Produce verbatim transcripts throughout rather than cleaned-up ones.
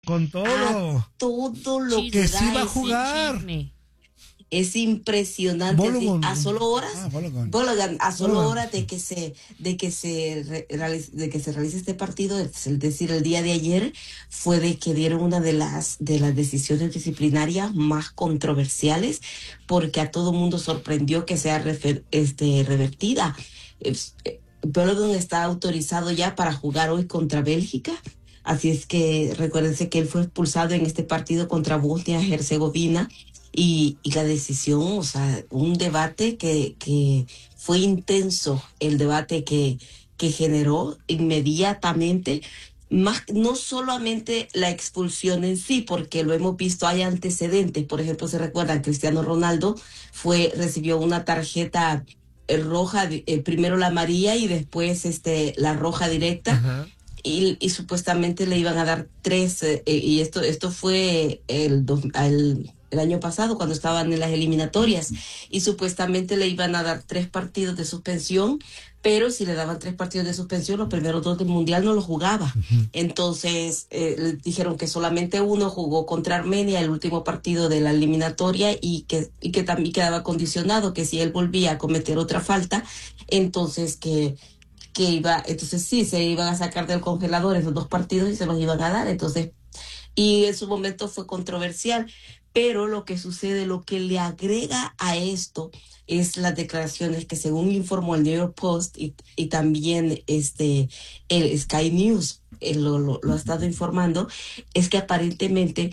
con todo. A todo lo que sí va a jugar. Chisme. Es impresionante. Bologan. A solo horas, ah, Bologan. Bologan, a solo Bologan. horas de que se, de que se re, realice, de que se realice este partido, es decir, el día de ayer, fue de que dieron una de las de las decisiones disciplinarias más controversiales, porque a todo mundo sorprendió que sea refer, este revertida. Es, Bologan está autorizado ya para jugar hoy contra Bélgica. Así es que recuérdense que él fue expulsado en este partido contra Bosnia-Herzegovina. Y, y la decisión, o sea, un debate que, que fue intenso, el debate que, que generó inmediatamente, más, no solamente la expulsión en sí, porque lo hemos visto, hay antecedentes. Por ejemplo, se recuerdan, Cristiano Ronaldo fue, recibió una tarjeta roja, eh, primero la amarilla y después este, la roja directa. Ajá. Y, y supuestamente le iban a dar tres, eh, y esto, esto fue el, el el año pasado cuando estaban en las eliminatorias, y supuestamente le iban a dar tres partidos de suspensión, pero si le daban tres partidos de suspensión, los primeros dos del mundial no los jugaba. Uh-huh. Entonces eh, dijeron que solamente uno jugó contra Armenia, el último partido de la eliminatoria, y que, y que también quedaba condicionado que si él volvía a cometer otra falta, entonces que que iba, entonces sí, se iban a sacar del congelador esos dos partidos y se los iban a dar. Entonces, y en su momento fue controversial, pero lo que sucede, lo que le agrega a esto es las declaraciones que, según informó el New York Post y, y también este el Sky News eh, lo, lo, lo ha estado informando, es que aparentemente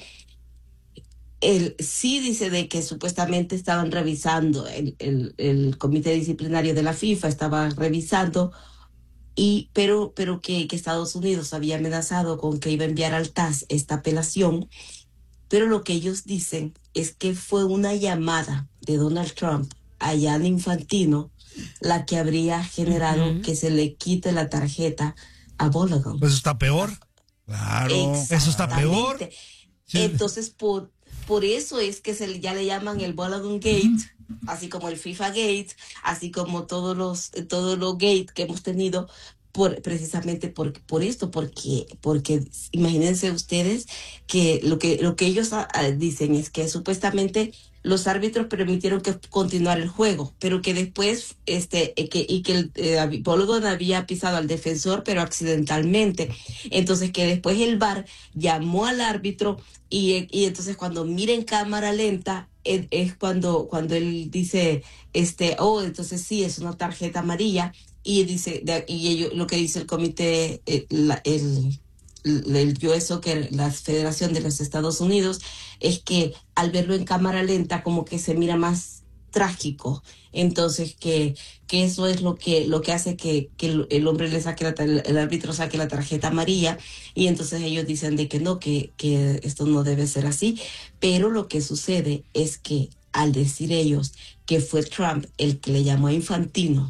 él sí dice de que supuestamente estaban revisando, el, el, el comité disciplinario de la FIFA estaba revisando, y pero pero que, que Estados Unidos había amenazado con que iba a enviar al T A S esta apelación. Pero lo que ellos dicen es que fue una llamada de Donald Trump a Gianni Infantino la que habría generado uh-huh. que se le quite la tarjeta a Bologan. Pues eso está peor. Claro, eso está peor. Sí. Entonces, por, por eso es que se, ya le llaman el Bologan Gate, así como el FIFA Gate, así como todos los, todos los Gate que hemos tenido. Por, precisamente por, por esto, porque, porque imagínense ustedes que lo que, lo que ellos a, a, dicen es que supuestamente los árbitros permitieron que continuara el juego, pero que después, este, que, y que el eh, Bologan había pisado al defensor, pero accidentalmente. Entonces que después el V A R llamó al árbitro y, y entonces cuando mira en cámara lenta, es, es cuando, cuando él dice, este, oh, entonces sí, es una tarjeta amarilla. Y dice, de, y ello, lo que dice el comité, el, la, el, el U S Soccer, la Federación de los Estados Unidos, es que al verlo en cámara lenta como que se mira más trágico. Entonces que, que eso es lo que, lo que hace que, que el, el hombre le saque la, el, el árbitro saque la tarjeta amarilla, y entonces ellos dicen de que no, que, que esto no debe ser así. Pero lo que sucede es que al decir ellos que fue Trump el que le llamó a Infantino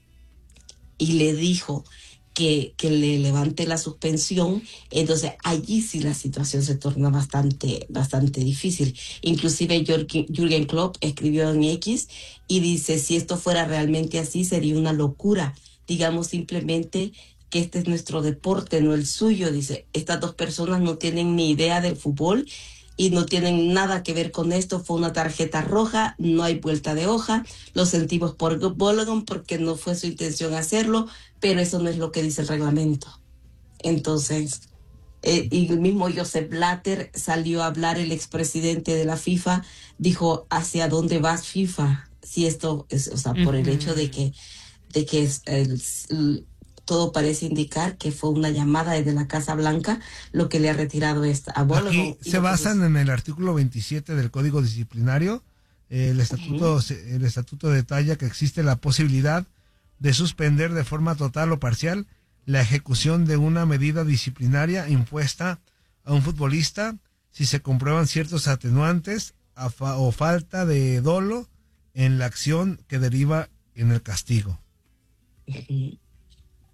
y le dijo que, que le levante la suspensión, entonces allí sí la situación se torna bastante, bastante difícil. Inclusive Jürgen Klopp escribió en X y dice, si esto fuera realmente así, sería una locura. Digamos simplemente que este es nuestro deporte, no el suyo. Dice, estas dos personas no tienen ni idea del fútbol y no tienen nada que ver con esto. Fue una tarjeta roja, no hay vuelta de hoja. Lo sentimos por Bologan porque no fue su intención hacerlo, pero eso no es lo que dice el reglamento. Entonces, eh, y el mismo Joseph Blatter salió a hablar, el expresidente de la FIFA, dijo, ¿hacia dónde vas, FIFA? Si esto es, o sea, por uh-huh. el hecho de que, de que es el, el todo parece indicar que fue una llamada desde la Casa Blanca lo que le ha retirado esta a Bologan. Aquí se basan es... en el artículo veintisiete del Código Disciplinario. El estatuto, uh-huh. el estatuto detalla que existe la posibilidad de suspender de forma total o parcial la ejecución de una medida disciplinaria impuesta a un futbolista si se comprueban ciertos atenuantes a fa- o falta de dolo en la acción que deriva en el castigo. Uh-huh.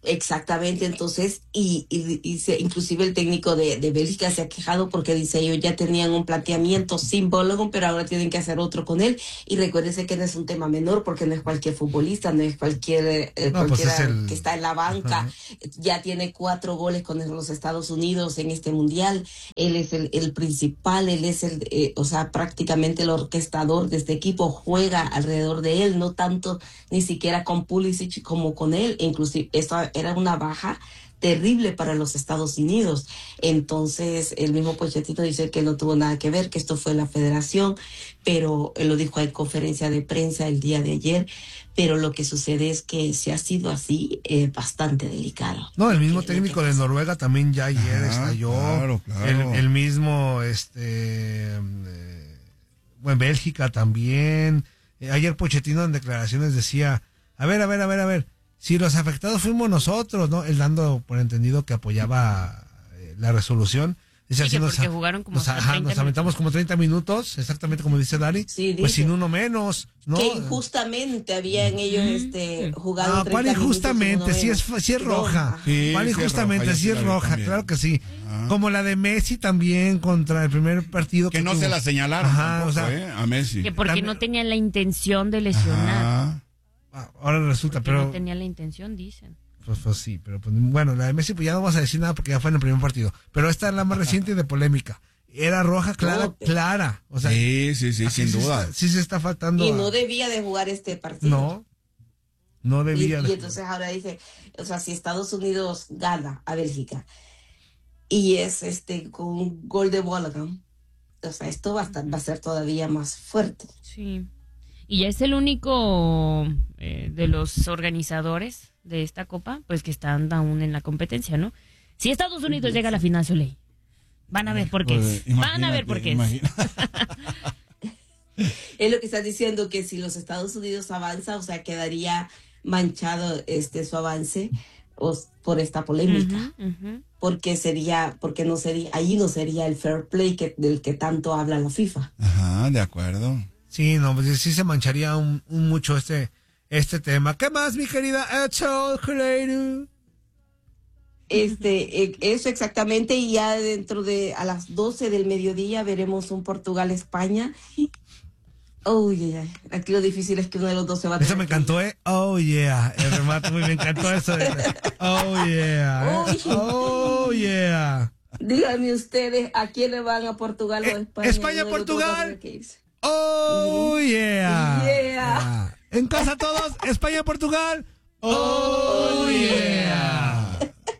Exactamente, entonces, y, y, y se, inclusive el técnico de, de Bélgica se ha quejado porque dice ellos ya tenían un planteamiento sin Balogun, pero ahora tienen que hacer otro con él. Y recuérdense que no es un tema menor porque no es cualquier futbolista, no es cualquier eh, No, pues cualquiera es el... que está en la banca. Ajá. Ya tiene cuatro goles con los Estados Unidos en este mundial. Él es el, el principal, él es el, eh, o sea, prácticamente el orquestador de este equipo, juega alrededor de él, no tanto ni siquiera con Pulisic como con él, inclusive esta era una baja terrible para los Estados Unidos. Entonces, el mismo Pochettino dice que no tuvo nada que ver, que esto fue la federación, pero él lo dijo en conferencia de prensa el día de ayer, pero lo que sucede es que si ha sido así, es bastante delicado. No, el mismo Que- técnico que de pasa. Noruega también ya ayer Ajá, estalló. claro, claro. El, el mismo, este, eh, bueno, Bélgica también. Eh, ayer Pochettino en declaraciones decía, a ver, a ver, a ver, a ver, si los afectados fuimos nosotros, ¿no? Él dando por entendido que apoyaba eh, la resolución. Dice, Sí, así que nos, porque jugaron como nos, hasta ajá, treinta nos aventamos minutos. como treinta minutos, exactamente como dice Dani, Sí, pues dice. sin uno menos, ¿no? Que injustamente habían ellos este, jugado Ah, ¿cuál treinta minutos injustamente? sin Si es, uno si es menos. roja. Sí, ¿Cuál sí es injustamente? roja, yo Si sí es la vi roja, también. claro que sí. Ah. Como la de Messi también contra el primer partido. Que no se tuvo. la señalaron Ajá, tampoco, o sea, ¿eh? A Messi. Que porque También- no tenía la intención de lesionar. Ajá. ah, ahora resulta, Porque pero... no tenía la intención, dicen. Pues, pues sí, pero pues, bueno, la de Messi pues ya no vamos a decir nada porque ya fue en el primer partido. Pero esta es la más reciente y de polémica. Era roja, clara, No, pero- clara. O sea, Sí, sí, sí, aquí sin sí duda. está- sí se está faltando. Y a- no debía de jugar este partido. No, no Y, debía. y de- entonces ahora dice, o sea, si Estados Unidos gana a Bélgica y es este con un gol de Balogun, o sea, esto va a, estar- va a ser todavía más fuerte. Sí. Y ya es el único eh, de los organizadores de esta copa, pues que están aún en la competencia, ¿no? Si Estados Unidos llega a la final, Soleil, van a ver por qué. Pues, Van a ver por qué. imagínate. Es lo que estás diciendo, que si los Estados Unidos avanza, o sea, quedaría manchado este su avance o, por esta polémica. Ujú, ujú. Porque sería, porque no sería, ahí no sería el fair play que, del que tanto habla la FIFA. Ajá, de acuerdo. Sí, no, pues sí se mancharía un, un mucho este, este tema. ¿Qué más, mi querida Ethel Creator? Este, eh, eso exactamente, y ya dentro de a las doce del mediodía veremos un Portugal-España. Oh, yeah. Aquí lo difícil es que uno de los dos se va a Eso tener me que encantó, ¿eh? Oh, yeah. El remate, muy me encantó eso. de- Oh, yeah. ¿eh? Oh, yeah. ir. Díganme ustedes, ¿a quién le van, a Portugal o Eh, a España? España, Uno de los dos va a Portugal. tener que irse. Oh, yeah. Yeah. Yeah. En casa todos, España, Portugal. Oh, yeah.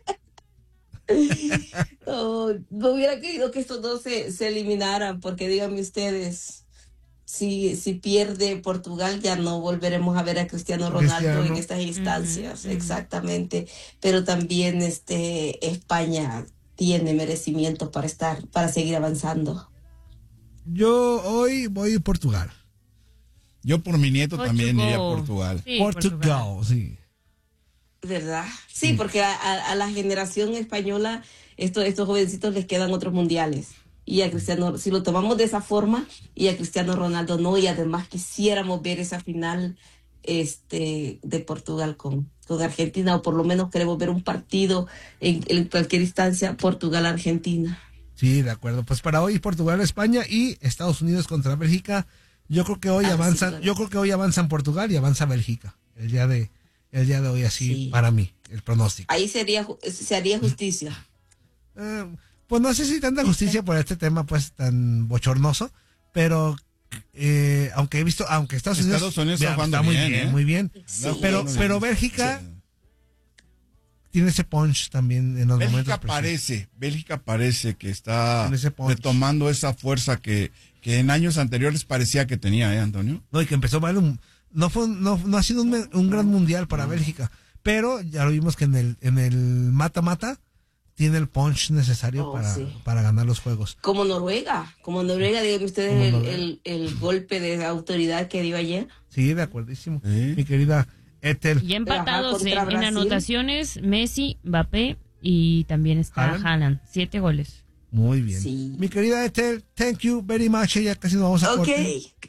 Oh, no hubiera querido que estos dos se, se eliminaran, porque díganme ustedes, si, si pierde Portugal ya no volveremos a ver a Cristiano Ronaldo Cristiano. en estas instancias, Ujú, ujú. exactamente, pero también este España tiene merecimientos para estar, para seguir avanzando. Yo hoy voy a Portugal. Yo por mi nieto también iría a Portugal. Portugal. Sí, Portugal, sí. ¿Verdad? Sí, porque a, a- a la generación española, estos, estos jovencitos les quedan otros mundiales. Y a Cristiano, si lo tomamos de esa forma, y a Cristiano Ronaldo no, y además quisiéramos ver esa final este de Portugal con, con Argentina, o por lo menos queremos ver un partido en, en cualquier instancia, Portugal-Argentina. Sí, de acuerdo. Pues para hoy Portugal, España y Estados Unidos contra Bélgica. Yo creo que hoy Ah, sí, avanzan, claro. yo creo que hoy avanzan Portugal y avanza Bélgica. El día de, el día de hoy así Sí. para mí, el pronóstico. Ahí sería ju- se haría justicia. Eh, pues no sé si tanta justicia por este tema pues tan bochornoso, pero eh, aunque he visto, aunque Estados Unidos, Estados Unidos está vea, jugando muy bien, bien, ¿eh? muy bien. Sí. Pero, pero Bélgica tiene ese punch también en los Bélgica momentos precisos. parece, Bélgica parece que está Con ese punch. retomando esa fuerza que, que en años anteriores parecía que tenía, ¿eh, Antonio? No, y que empezó mal un- no fue un- no, no ha sido un, me- un gran mundial para Bélgica, pero ya lo vimos que en el en el mata mata tiene el punch necesario Oh, para, sí. para ganar los juegos. Como Noruega, como Noruega, díganme ustedes Como el, Noruega. el, el golpe de autoridad que dio ayer. Sí, de acuerdísimo. Sí. Mi querida Ethel. Y empatados Ajá, en, contra en Brasil. anotaciones, Messi, Mbappé y también está Haaland. Haaland. Siete goles. Muy bien. Sí. Mi querida Ethel, thank you very much. Ya casi nos vamos a Ok, corte.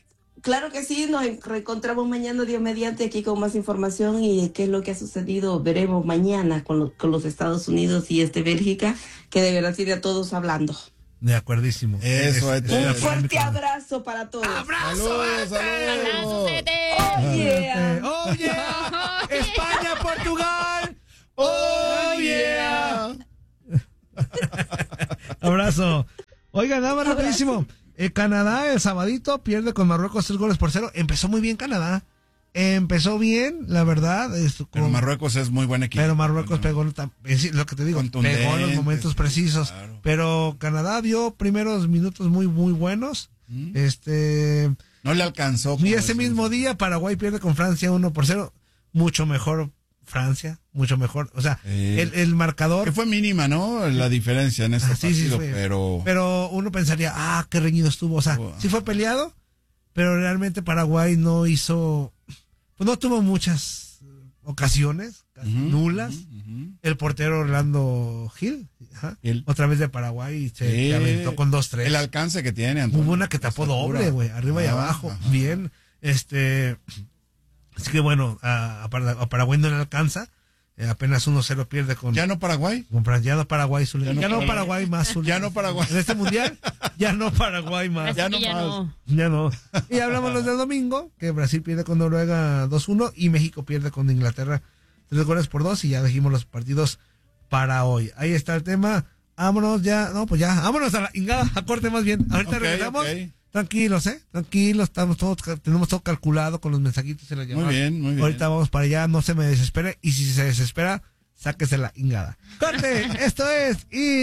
Claro que sí, nos reencontramos mañana, Dios mediante, aquí con más información y qué es lo que ha sucedido. Veremos mañana con, lo, con los Estados Unidos y este Bélgica, que de verdad tiene a todos hablando. De acuerdísimo. Eso es. Un fuerte abrazo para todos. ¡Abrazo! Saludos, saludos. Oh, yeah. ¡Oh, yeah! ¡España, Portugal! ¡Oh, yeah! Abrazo. Oigan, nada más rapidísimo. Eh, Canadá, el sabadito, pierde con Marruecos tres goles por cero. Empezó muy bien Canadá. Empezó bien, la verdad. Es, con, pero Marruecos es muy buen equipo. Pero Marruecos ¿no? pegó, lo que te digo, pegó en los momentos precisos. Claro. Pero Canadá dio primeros minutos muy, muy buenos. ¿Mm? Este... No le alcanzó. Y ese mismo día Paraguay pierde con Francia uno por cero. Mucho mejor Francia, mucho mejor. O sea, eh, el, el marcador... Que fue mínima, ¿no? La diferencia en este ah, sí, partido, sí, pero... Pero uno pensaría, ah, qué reñido estuvo. O sea, oh. sí fue peleado, pero realmente Paraguay no hizo... Pues no tuvo muchas ocasiones, casi uh-huh, nulas. Uh-huh, uh-huh. El portero Orlando Gil, ajá, otra vez de Paraguay, se, sí, se aventó con dos tres. El alcance que tiene, Antonio. Hubo una que tapó doble, güey, arriba ah, y abajo. Ajá. Bien, este... Así que bueno, a, a Paraguay no le alcanza. Eh, apenas uno cero pierde con... ¿Ya no Paraguay? Con, ya no Paraguay, Zulia. Ya no, ya no Paraguay, Paraguay más. Zulia. Ya no Paraguay. En este mundial, ya no Paraguay más. Ya no ya más. No. Ya no. Y hablamos los del domingo, que Brasil pierde con Noruega dos uno y México pierde con Inglaterra tres goles por dos y ya dijimos los partidos para hoy. Ahí está el tema. Vámonos ya, no, pues ya, vámonos a la ingada, a corte más bien. Ahorita okay, regresamos. Okay. Tranquilos, ¿eh? Tranquilos, estamos todos, tenemos todo calculado con los mensajitos y las llamadas. Muy bien, muy bien. Ahorita vamos para allá, no se me desespere. Y si se desespera, sáquese la ingada. ¡Corte! Esto es... Y